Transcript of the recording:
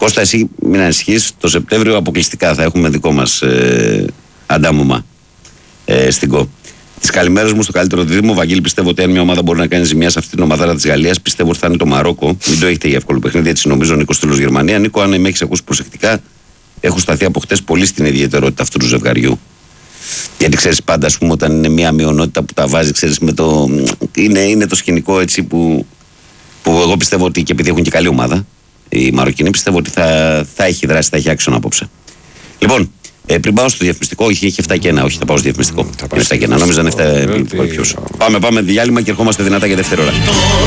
Κώστα, εσύ μην ανησυχείς, το Σεπτέμβριο αποκλειστικά θα έχουμε δικό μας αντάμωμα στην ΚΟ. Τις καλημέρες μου στο καλύτερο δίδυμο. Βαγγέλη, πιστεύω ότι αν μια ομάδα μπορεί να κάνει ζημιά σε αυτή την ομαδάρα της Γαλλίας, πιστεύω ότι θα είναι το Μαρόκο. Μην το έχετε για εύκολο παιχνίδι, έτσι νομίζω. Νίκο Στήλος Γερμανία. Νίκο, αν με έχεις ακούσει προσεκτικά, έχω σταθεί από χτες πολύ στην ιδιαιτερότητα αυτού του ζευγαριού. Γιατί ξέρεις πάντα, ας πούμε, όταν είναι μια μειονότητα που τα βάζει, ξέρεις, με το. Είναι το σκηνικό έτσι που εγώ πιστεύω ότι και επειδή έχουν και καλή ομάδα, οι Μαροκινοί, πιστεύω ότι θα έχει δράση, θα έχει άξονα απόψε. Λοιπόν, πριν πάω στο διαφημιστικό, έχει 7 και 1, όχι, θα πάω στο διαφημιστικό. 7 και 1, νόμιζα να 7 πιο. Πάμε διάλειμμα και ερχόμαστε δυνατά για δεύτερη ώρα.